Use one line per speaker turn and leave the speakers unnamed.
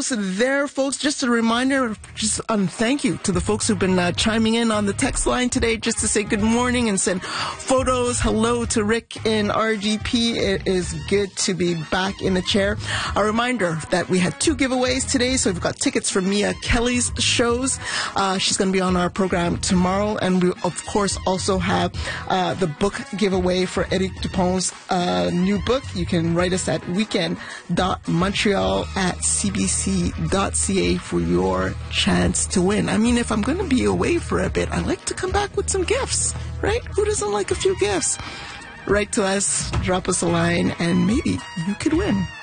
almost there, folks. Just a reminder, thank you to the folks who've been chiming in on the text line today just to say good morning and send photos. Hello to Rick in RGP. It is good to be back in the chair. A reminder that we had 2 giveaways today. So we've got tickets for Mia Kelly's shows. She's going to be on our program tomorrow. And we, of course, also have the book giveaway for Eric Dupont's new book. You can write us at weekend.montreal@cbc.ca for your chance to win. I mean, if I'm going to be away for a bit, I like to come back with some gifts, right? Who doesn't like a few gifts? Write to us, drop us a line, and maybe you could win.